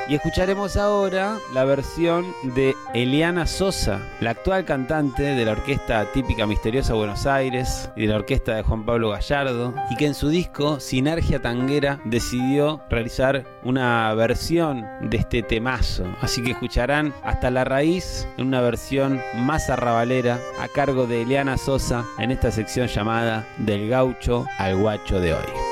Y escucharemos ahora la versión de Eliana Sosa, la actual cantante de la orquesta típica Misteriosa Buenos Aires y de la orquesta de Juan Pablo Gallardo, y que en su disco Sinergia Tanguera decidió realizar una versión de este temazo. Así que escucharán Hasta la Raíz en una versión más arrabalera a cargo de Eliana Sosa en esta sección llamada Del Gaucho al Guacho de hoy.